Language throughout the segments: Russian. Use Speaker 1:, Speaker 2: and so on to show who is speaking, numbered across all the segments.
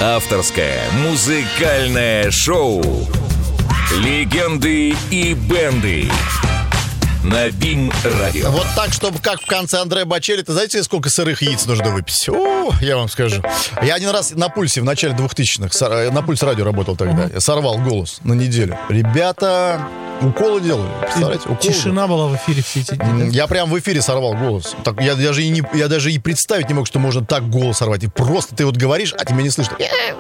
Speaker 1: Авторское музыкальное шоу «Легенды и бенды» на БИМ-радио.
Speaker 2: Вот так, чтобы как в конце Андреа Бочелли. Ты знаете, сколько сырых яиц нужно выпить? О, я вам скажу. Я один раз на Пульсе в начале 2000-х, на Пульсе радио работал тогда, я сорвал голос на неделю. Ребята уколы делали, представляете? Уколы.
Speaker 3: Тишина была в эфире все эти дни.
Speaker 2: Я прям в эфире сорвал голос. Так, я даже и представить не мог, что можно так голос сорвать. И просто ты вот говоришь, а тебя не слышно.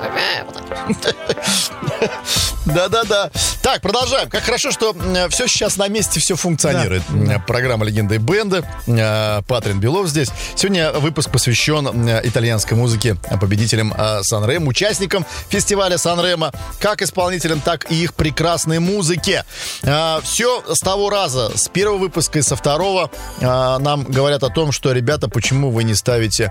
Speaker 2: Да-да-да. Так, продолжаем. Как хорошо, что все сейчас на месте, все функционирует. Да. Программа «Легенды и бенды». Патрин Белов здесь. Сегодня выпуск посвящен итальянской музыке, победителям Сан-Ремо, участникам фестиваля Сан-Ремо, как исполнителям, так и их прекрасной музыке. Все с того раза, с первого выпуска и со второго нам говорят о том, что, ребята, почему вы не ставите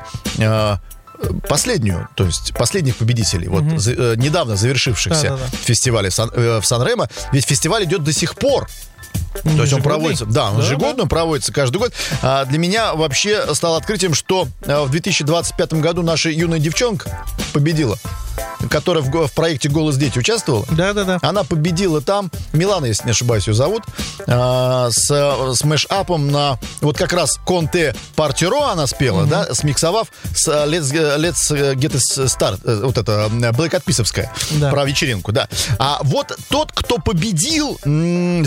Speaker 2: последнюю, то есть последних победителей, вот недавно завершившихся фестивале в Сан-Ремо, ведь фестиваль идет до сих пор. То есть он проводится, он ежегодно проводится каждый год. Для меня вообще стало открытием, что в 2025 году наша юная девчонка победила, которая в проекте «Голос дети» участвовала.
Speaker 3: Да.
Speaker 2: Она победила там. Милана, если не ошибаюсь, ее зовут. С мэш-апом на вот как раз «Конте Партиро» она спела, да, смиксовав с Let's Get It Start, вот это Black Eyed Peas'овская, про вечеринку, да. А вот тот, кто победил в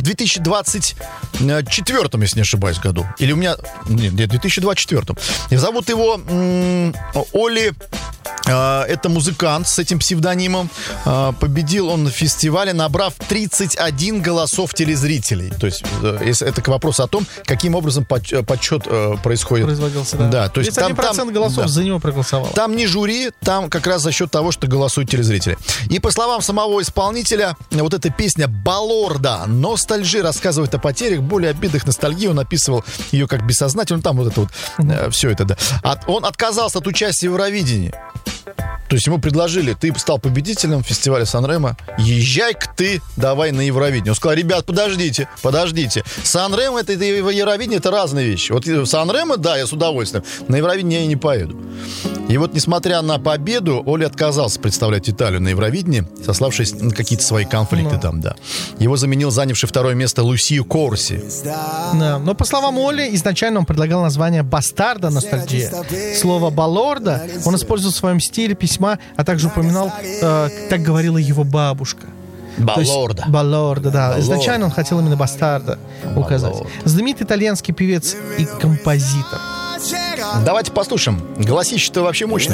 Speaker 2: 2024, если не ошибаюсь, году. Или у меня... Нет, в 2024. Зовут его Оли. Это музыкант с этим псевдонимом. Победил он на фестивале, набрав 31 голосов телезрителей. То есть это к вопросу о том, каким образом подсчет происходит.
Speaker 3: Производился, да.
Speaker 2: Да, то есть
Speaker 3: 31% голосов за него проголосовало.
Speaker 2: Там не жюри, там как раз за счет того, что голосуют телезрители. И по словам самого исполнителя, вот эта песня «Баллорда», ностальжи, рассказывает о потерях, более обидах, ностальгии. Он описывал ее как бессознательно. Там вот это вот, все это, да. Он отказался от участия в Евровидении. То есть ему предложили, ты стал победителем фестиваля Сан-Ремо, езжай-ка ты давай на Евровидение. Он сказал, ребят, подождите. Сан-Ремо и Евровидение — это разные вещи. Вот Сан-Ремо, да, я с удовольствием. На Евровидение я не поеду. И вот, несмотря на победу, Оли отказался представлять Италию на Евровидении, сославшись на какие-то свои конфликты там, да. Его заменил занявший второе место Лусио Корси.
Speaker 3: Да, но по словам Оли, изначально он предлагал название «Бастарда ностальгия». Слово «баллорда» он использовал в своем стиле письма, а также упоминал, так говорила его бабушка.
Speaker 2: Баллорда.
Speaker 3: Баллорда, да. Баллорда. Изначально он хотел именно «бастарда» указать. Баллорда. Знаменитый итальянский певец и композитор.
Speaker 2: Давайте послушаем. Голосище-то вообще мощное.